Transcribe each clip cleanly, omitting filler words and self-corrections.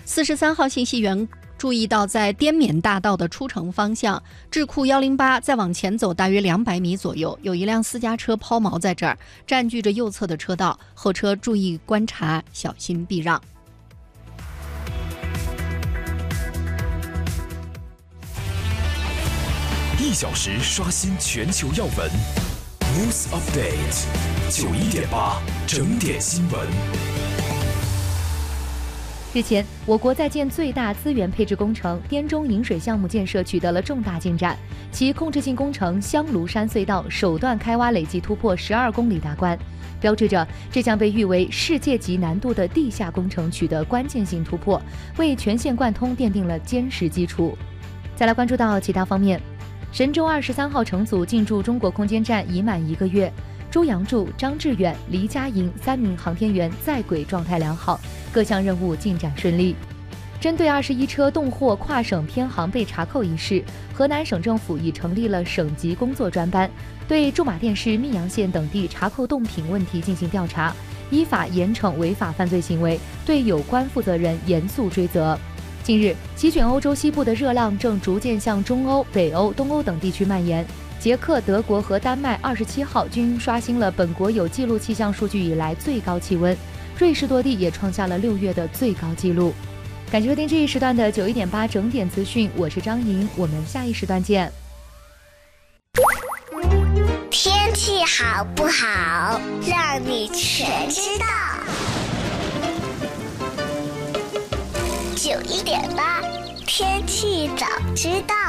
43号信息源注意到，在滇缅大道的出城方向，智库108再往前走大约200米左右，有一辆私家车抛锚在这儿，占据着右侧的车道，后车注意观察，小心避让。 1小时刷新全球要闻 ，News Update 91.8整点新闻。 日前，我国在建最大资源配置工程滇中引水项目建设取得了重大进展，其控制性工程香炉山隧道首段开挖累计突破12公里大关，标志着这项被誉为世界级难度的地下工程取得关键性突破，为全线贯通奠定了坚实基础。再来关注到其他方面，神舟23号乘组进驻中国空间站已满1个月。朱杨柱、张志远、黎佳莹3名航天员在轨状态良好，各项任务进展顺利。针对21车动货跨省偏航被查扣一事，河南省政府已成立了省级工作专班，对驻马店市密阳县等地查扣冻品问题进行调查，依法严惩违法犯罪行为，对有关负责人严肃追责。近日，席卷欧洲西部的热浪正逐渐向中欧、北欧、东欧等地区蔓延。捷克、德国和丹麦27号均刷新了本国有记录气象数据以来最高气温，瑞士多地也创下了6月的最高纪录。感谢收听这一时段的91.8整点资讯，我是张莹，我们下一时段见。 天气好不好，让你全知道。91.8天气早知道。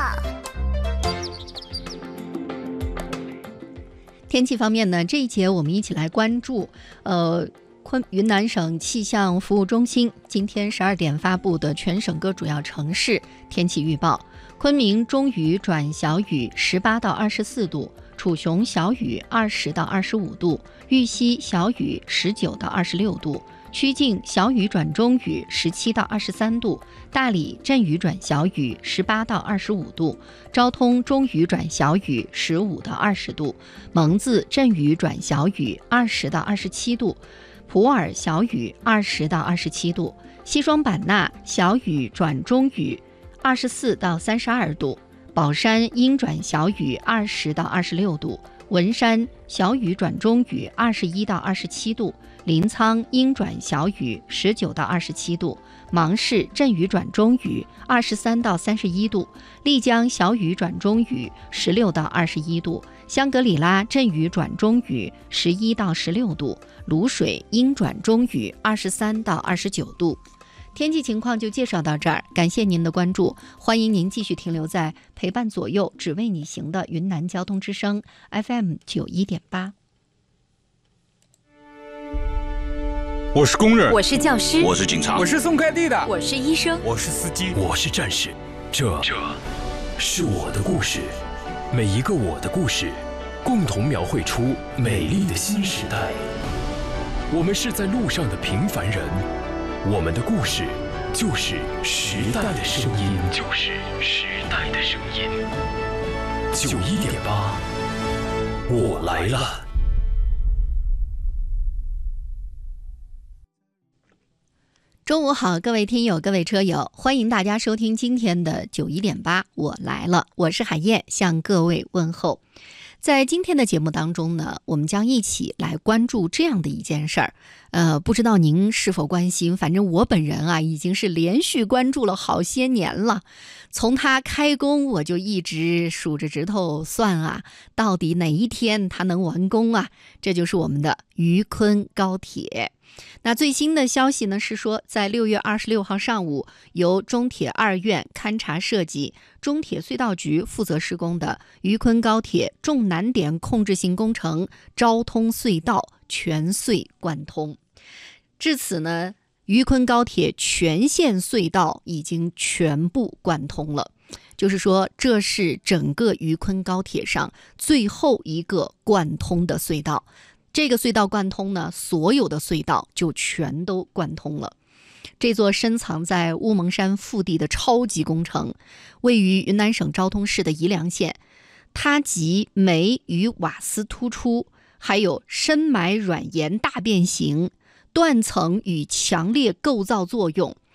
天气方面呢，这一节我们一起来关注，云南省气象服务中心今天12点发布的全省各主要城市天气预报：昆明中雨转小雨，18到24度；楚雄小雨，20到25度；玉溪小雨，19到26度；曲靖小雨转中雨，17到23度；大理阵雨转小雨，18到25度；昭通中雨转小雨，15到20度；蒙自阵雨转小雨，20到27度；普洱小雨20到27度；西双版纳小雨转中雨，24到32度；保山阴转小雨20到26度；文山小雨转中雨21到27度；临沧阴转小雨19到27度；芒市阵雨转中雨23到31度；丽江小雨转中雨16到21度；香格里拉阵雨转中雨11到16度；卤水阴转中雨23到29度。天气情况就介绍到这儿，感谢您的关注，欢迎您继续停留在陪伴左右只为你行的云南交通之声 FM 91.8。 我是工人， 我是教师， 我是警察， 我是送快递的， 我是医生， 我是司机， 我是战士。这是我的故事，每一个我的故事，共同描绘出美丽的新时代。我们是在路上的平凡人，我们的故事就是时代的声音，就是时代的声音。91.8，我来了。 中午好，各位听友，各位车友，欢迎大家收听今天的91.8，我来了，我是海燕，向各位问候。在今天的节目当中呢，我们将一起来关注这样的一件事儿。不知道您是否关心，反正我本人啊，已经是连续关注了好些年了。从它开工，我就一直数着指头算啊，到底哪一天它能完工啊？这就是我们的渝昆高铁。那最新的消息呢是说，在6月26号上午，由中铁2院勘察设计、中铁隧道局负责施工的渝昆高铁重难点控制性工程昭通隧道全隧贯通。至此呢，渝昆高铁全线隧道已经全部贯通了。就是说，这是整个渝昆高铁上最后一个贯通的隧道。这个隧道贯通呢，所有的隧道就全都贯通了。这座深藏在乌蒙山腹地的超级工程，位于云南省昭通市的宜良县，它集煤与瓦斯突出，还有深埋软岩大变形、断层与强烈构造作用，